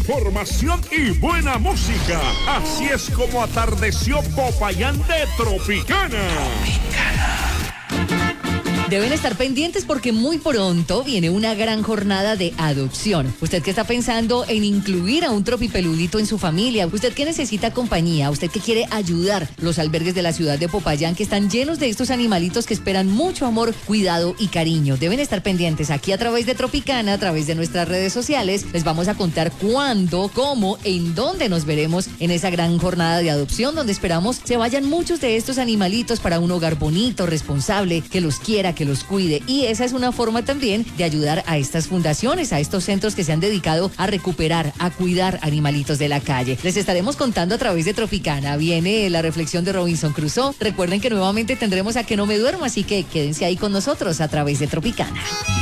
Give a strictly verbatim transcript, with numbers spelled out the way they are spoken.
información y buena música. Así es como atardeció Popayán de Tropicana. Deben estar pendientes porque muy pronto viene una gran jornada de adopción. Usted que está pensando en incluir a un tropipeludito en su familia, usted que necesita compañía, usted que quiere ayudar los albergues de la ciudad de Popayán que están llenos de estos animalitos que esperan mucho amor, cuidado y cariño. Deben estar pendientes aquí a través de Tropicana, a través de nuestras redes sociales. Les vamos a contar cuándo, cómo, en dónde nos veremos en esa gran jornada de adopción donde esperamos se vayan muchos de estos animalitos para un hogar bonito, responsable, que los quiera, que los cuide. Y esa es una forma también de ayudar a estas fundaciones, a estos centros que se han dedicado a recuperar, a cuidar animalitos de la calle. Les estaremos contando a través de Tropicana. Viene la reflexión de Robinson Crusoe. Recuerden que nuevamente tendremos a Que No Me Duermo, así que quédense ahí con nosotros a través de Tropicana.